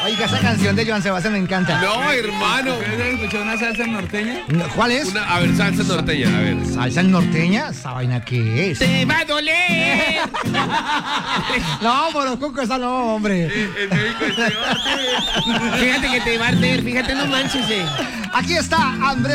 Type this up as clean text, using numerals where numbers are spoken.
Oiga, esa canción de Joan Sebastián me encanta. No, hermano. ¿Has escuchado una salsa norteña? ¿Cuál es? A ver, salsa norteña, a ver. ¿Salsa norteña? ¿Esa vaina qué es? ¡Te va a doler! No, Morocuco, esa no, hombre. El médico Fíjate que te va a arder, fíjate, no manches. Aquí está Andrés